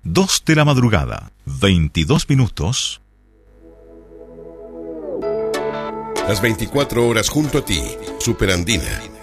2 de la madrugada, 22 minutos. Las 24 horas junto a ti, Superandina.